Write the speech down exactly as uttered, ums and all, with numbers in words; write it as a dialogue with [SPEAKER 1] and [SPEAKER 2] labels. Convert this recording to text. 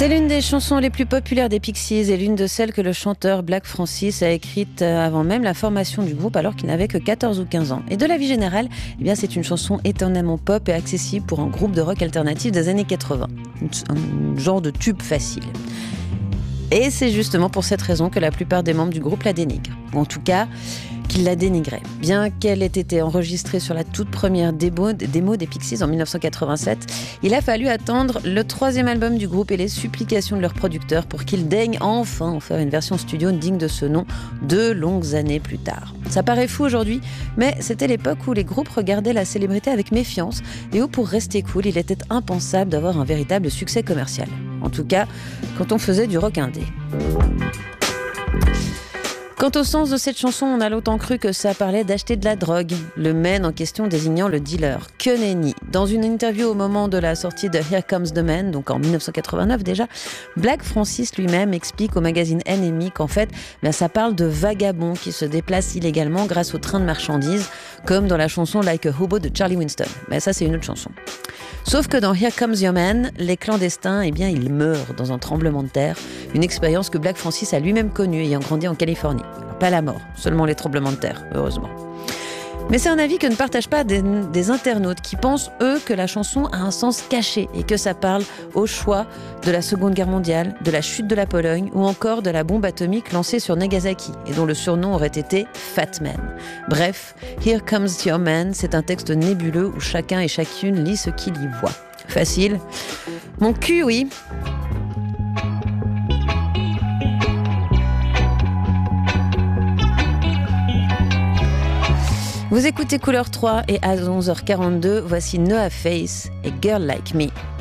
[SPEAKER 1] C'est l'une des chansons les plus populaires des Pixies et l'une de celles que le chanteur Black Francis a écrite avant même la formation du groupe, alors qu'il n'avait que quatorze ou quinze ans. Et de la vie générale, eh bien, c'est une chanson étonnamment pop et accessible pour un groupe de rock alternatif des années quatre-vingts. Un genre de tube facile. Et c'est justement pour cette raison que la plupart des membres du groupe la dénigrent. Ou en tout cas, qu'ils la dénigraient. Bien qu'elle ait été enregistrée sur la toute première démo, démo des Pixies en dix-neuf cent quatre-vingt-sept, il a fallu attendre le troisième album du groupe et les supplications de leurs producteurs pour qu'ils daignent enfin en faire une version studio digne de ce nom deux longues années plus tard. Ça paraît fou aujourd'hui, mais c'était l'époque où les groupes regardaient la célébrité avec méfiance et où pour rester cool, il était impensable d'avoir un véritable succès commercial. En tout cas, quand on faisait du rock indé. Quant au sens de cette chanson, on a longtemps cru que ça parlait d'acheter de la drogue, le man en question désignant le dealer. Que nenni. Dans une interview au moment de la sortie de Here Comes the Man, donc en dix-neuf cent quatre-vingt-neuf déjà, Black Francis lui-même explique au magazine N M I qu'en fait, ben ça parle de vagabonds qui se déplacent illégalement grâce aux trains de marchandises, comme dans la chanson Like a Hobo de Charlie Winston. Ben ça, c'est une autre chanson. Sauf que dans Here Comes Your Man, les clandestins, eh bien, ils meurent dans un tremblement de terre, une expérience que Black Francis a lui-même connue ayant grandi en Californie. Alors, pas la mort, seulement les tremblements de terre, heureusement. Mais c'est un avis que ne partagent pas des, des internautes qui pensent, eux, que la chanson a un sens caché et que ça parle au choix de la Seconde Guerre mondiale, de la chute de la Pologne ou encore de la bombe atomique lancée sur Nagasaki et dont le surnom aurait été Fat Man. Bref, Here Comes Your Man, c'est un texte nébuleux où chacun et chacune lit ce qu'il y voit. Facile. Mon cul, oui. Vous écoutez Couleur trois et à onze heures quarante-deux, voici Noah Face et Girl Like Me.